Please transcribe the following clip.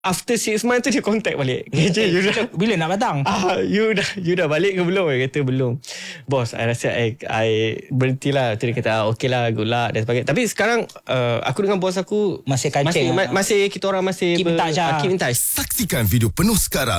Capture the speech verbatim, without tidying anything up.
After six months tu dia contact balik. Kerja you dah, bila nak datang? Ah, you dah you dah balik ke belum? Dia kata belum. Bos, I rasa I, I berhentilah. Tu dia kata ah, okay lah, good luck dan sebagainya. Tapi sekarang uh, aku dengan bos aku masih kacang. Masih, ma- masih kita orang masih keep in touch lah. Keep in touch. Saksikan video penuh sekarang